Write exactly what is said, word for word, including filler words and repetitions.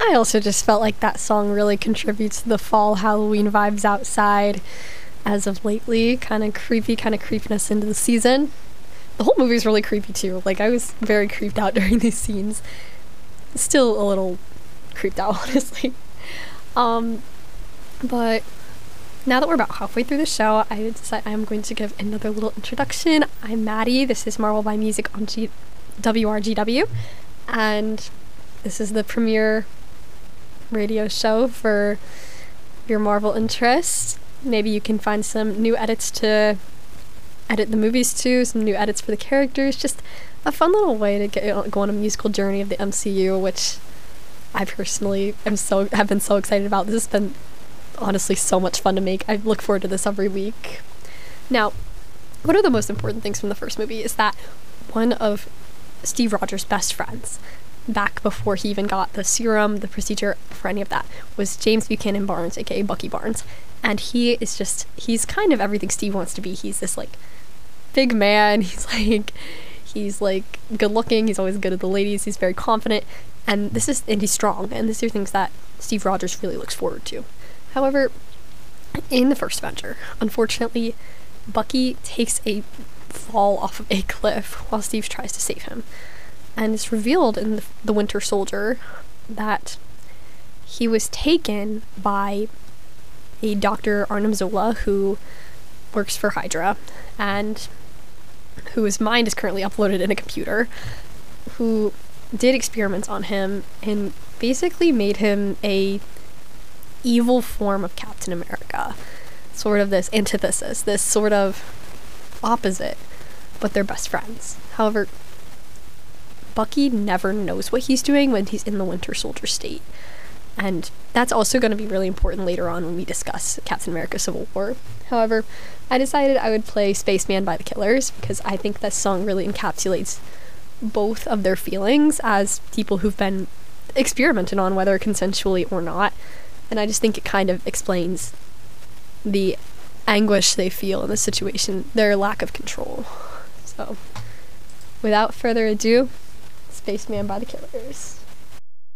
I also just felt like that song really contributes to the fall Halloween vibes outside as of lately. Kind of creepy, kind of creepiness into the season. The whole movie is really creepy too. Like, I was very creeped out during these scenes. Still a little creeped out, honestly. Um, but now that we're about halfway through the show, I decided I'm going to give another little introduction. I'm Maddie. This is Marvel by Music on G- W R G W. And this is the premiere radio show for your Marvel interests. Maybe you can find some new edits to edit the movies to, some new edits for the characters. Just a fun little way to get go on a musical journey of the M C U, which I personally am so have been so excited about. This has been honestly so much fun to make. I look forward to this every week. Now, one of the most important things from the first movie is that one of Steve Rogers' best friends, back before he even got the serum, the procedure for any of that, was James Buchanan Barnes, aka Bucky Barnes. And he is just, he's kind of everything Steve wants to be. He's this like big man. He's like, he's like good looking. He's always good at the ladies. He's very confident. And this is, and he's strong. And these are things that Steve Rogers really looks forward to. However, in the first Avenger, unfortunately, Bucky takes a fall off of a cliff while Steve tries to save him. And it's revealed in the, the Winter Soldier that he was taken by a Doctor Arnim Zola who works for Hydra and whose mind is currently uploaded in a computer, who did experiments on him and basically made him a evil form of Captain America. Sort of this antithesis, this sort of opposite, but they're best friends. However, Bucky never knows what he's doing when he's in the Winter Soldier state. And that's also going to be really important later on when we discuss Captain America Civil War. However, I decided I would play Spaceman by The Killers because I think that song really encapsulates both of their feelings as people who've been experimented on, whether consensually or not. And I just think it kind of explains the anguish they feel in the situation, their lack of control. So, without further ado, Spaceman by The Killers.